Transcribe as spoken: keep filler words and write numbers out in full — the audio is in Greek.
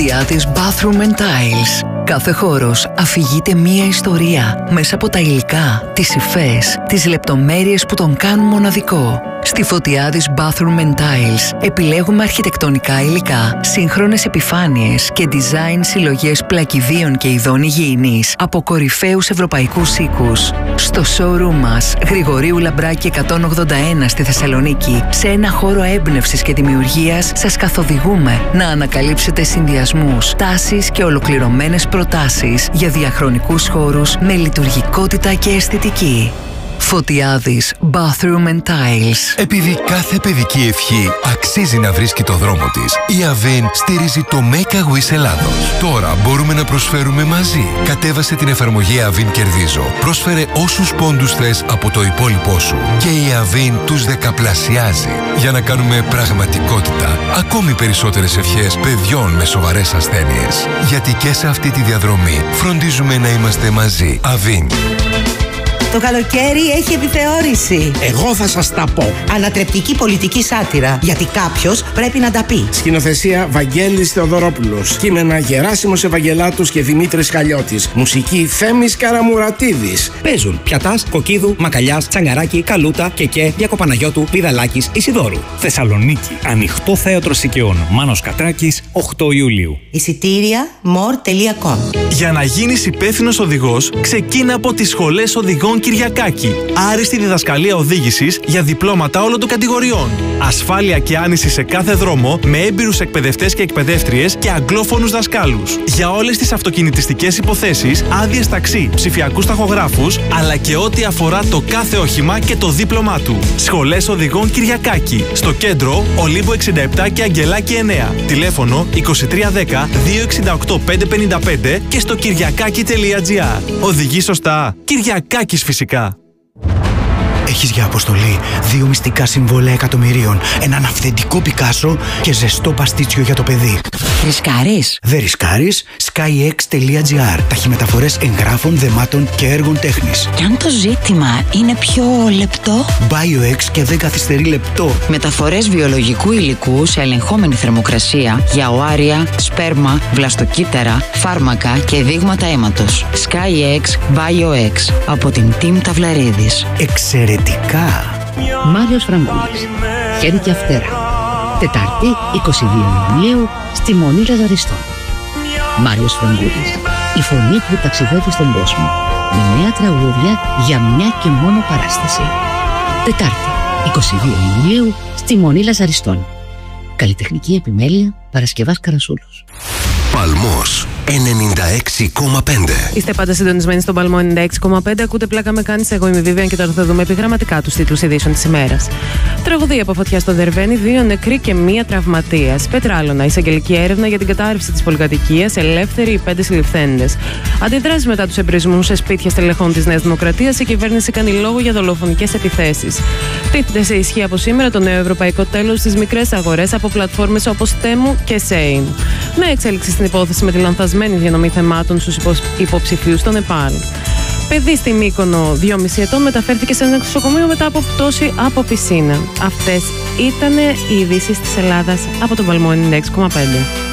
Φωτιάδης Bathroom and Tiles. Κάθε χώρος αφηγείται μία ιστορία μέσα από τα υλικά, τις υφές, τις λεπτομέρειες που τον κάνουν μοναδικό. Στη Φωτιάδης Bathroom and Tiles επιλέγουμε αρχιτεκτονικά υλικά, σύγχρονες επιφάνειες και design συλλογές πλακιδίων και ειδών υγιεινής από κορυφαίους ευρωπαϊκούς οίκους. Στο showroom μας, Γρηγορίου Λαμπράκη εκατόν ογδόντα ένα στη Θεσσαλονίκη, σε ένα χώρο έμπνευσης και δημιουργίας, σας καθοδηγούμε να ανακαλύψετε συνδυασμούς, τάσεις και ολοκληρωμένες προτάσεις για διαχρονικούς χώρους με λειτουργικότητα και αισθητική. Φωτιάδης Bathroom and Tiles. Επειδή κάθε παιδική ευχή αξίζει να βρίσκει το δρόμο της, η Avin στηρίζει το Make a Wish Ελλάδος. Τώρα μπορούμε να προσφέρουμε μαζί. Κατέβασε την εφαρμογή Avin Κερδίζω. Πρόσφερε όσους πόντους θες από το υπόλοιπό σου και η Avin τους δεκαπλασιάζει για να κάνουμε πραγματικότητα ακόμη περισσότερες ευχές παιδιών με σοβαρές ασθένειες. Γιατί και σε αυτή τη διαδρομή φροντίζουμε να είμαστε μαζί. Avin. Το καλοκαίρι έχει επιθεώρηση. Εγώ θα σας τα πω. Ανατρεπτική πολιτική σάτυρα. Γιατί κάποιος πρέπει να τα πει. Σκηνοθεσία Βαγγέλης Θεοδωρόπουλος. Κείμενα Γεράσιμος Ευαγγελάτους και Δημήτρης Χαλιώτης. Μουσική Θέμης Καραμουρατίδης. Παίζουν Πιατάς, Κοκκίδου, Μακαλιάς, Τσαγκαράκη, Καλούτα, Κεκέ, Διακοπαναγιώτου, Πηδαλάκης, Ισιδώρου. Θεσσαλονίκη. Ανοιχτό θέατρο Σικαιών. Μάνος Κατράκης, οκτώ Ιουλίου. Εισιτήρια more τελεία com. Για να γίνεις υπεύθυνος οδηγός, ξεκίνα από τις σχολές οδηγών Κυριακάκη. Άριστη διδασκαλία οδήγησης για διπλώματα όλων των κατηγοριών. Ασφάλεια και άνηση σε κάθε δρόμο με έμπειρους εκπαιδευτές και εκπαιδεύτριες και αγγλόφωνους δασκάλους. Για όλες τις αυτοκινητιστικές υποθέσεις, άδειες ταξί, ψηφιακούς ταχογράφους, αλλά και ό,τι αφορά το κάθε όχημα και το δίπλωμά του. Σχολές οδηγών Κυριακάκη. Στο κέντρο, Ολύμπου εξήντα επτά και Αγγελάκη εννέα. Τηλέφωνο είκοσι τρία δέκα δύο εξήντα οκτώ πεντακόσια πενήντα πέντε και στο κυριακάκι τελεία τζι άρ. Οδηγεί σωστά. Κυριακάκης φυσικά. Έχεις για αποστολή δύο μυστικά συμβόλαια εκατομμυρίων, έναν αυθεντικό Πικάσο και ζεστό παστίτσιο για το παιδί. Ρισκάρεις? Δεν ρισκάρεις. skyx τελεία τζι άρ. Ταχυμεταφορές εγγράφων, δεμάτων και έργων τέχνης. Και αν το ζήτημα είναι πιο λεπτό? BioX και δεν καθυστερεί λεπτό. Μεταφορές βιολογικού υλικού σε ελεγχόμενη θερμοκρασία για οάρια, σπέρμα, βλαστοκύτταρα, φάρμακα και δείγματα αίματος. skyx BioX από την Team Ταυλαρίδης. Εξαιρετικά. Μάριος Φραγκούλης. Χέρι και Αυτέρα. Τετάρτη, είκοσι δύο Ιουνίου, στη Μονή Λαζαριστών. Μάριος Φραγκούλης. Η φωνή που ταξιδεύει στον κόσμο. Με νέα τραγούδια για μια και μόνο παράσταση. Τετάρτη, είκοσι δύο Ιουνίου, στη Μονή Λαζαριστών. Καλλιτεχνική επιμέλεια Παρασκευάς Καρασούλος. Παλμός ενενήντα έξι κόμμα πέντε. Είστε πάντα συντονισμένοι στον Παλμό ενενήντα έξι κόμμα πέντε. Ακούτε πλάκα με κάνεις. Εγώ είμαι η Βίβιαν και τώρα θα δούμε επιγραμματικά τους τίτλους ειδήσεων της ημέρας. Τραγωδία από φωτιά στο Δερβαίνι, δύο νεκροί και μία τραυματίας. Πετράλωνα, εισαγγελική έρευνα για την κατάρρευση της πολυκατοικίας, ελεύθεροι οι πέντε συλληφθέντες. Αντιδράσεις μετά τους εμπρισμούς σε σπίτια στελεχών της Νέας Δημοκρατίας, η κυβέρνηση κάνει λόγο για δολοφονικές επιθέσεις. Τίθεται σε ισχύ από σήμερα το νέο ευρωπαϊκό τέλος στις μικρές αγορές από πλατφόρμες όπως Temu και Shein. Με εξέλιξη στην υπόθεση με τη λανθασμένη διανομή θεμάτων στους υποψηφίους στο Νεπάλ. Παιδί στη Μύκονο δυόμισι ετών μεταφέρθηκε σε ένα νοσοκομείο μετά από πτώση από πισίνα. Αυτές ήταν οι ειδήσεις της Ελλάδας από τον Παλμό ενενήντα έξι κόμμα πέντε.